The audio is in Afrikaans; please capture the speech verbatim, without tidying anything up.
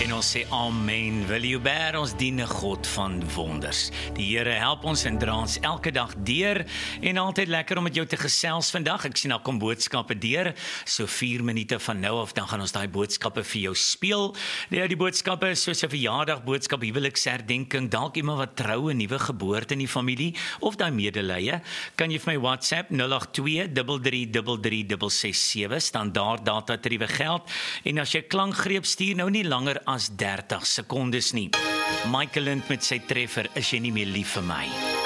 En ons sê amen, wil jy bear, ons dien 'n God van wonders. Die Here help ons en dra ons elke dag deur, en altyd lekker om met jou te gesels vandag. Ek sien daar kom boodskappe deur, so vier minute van nou af, dan gaan ons daai boodskappe vir jou speel. Ja, die boodskappe is soos 'n verjaardag boodskap, huweliksherdenking, dalk iemand wat trou, 'n nuwe geboorte in die familie, of daai medelee. Kan jy vir my WhatsApp nul agt twee, drie drie drie drie, ses ses sewe, standaard data tariewe geld, en as jy klankgreep stuur, nou nie langer as dertig sekondes nie. Michael Lind met sy treffer, is jy nie meer lief vir my?